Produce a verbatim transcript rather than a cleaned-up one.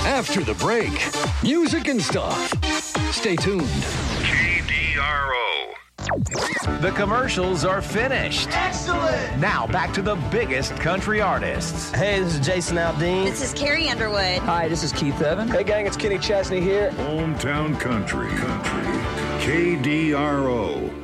After the break, music and stuff. Stay tuned. K D R O. The commercials are finished. Excellent! Now back to the biggest country artists. Hey, this is Jason Aldean. This is Carrie Underwood. Hi, this is Keith Evan. Hey, gang, it's Kenny Chesney here. Hometown Country. Country. K D R O.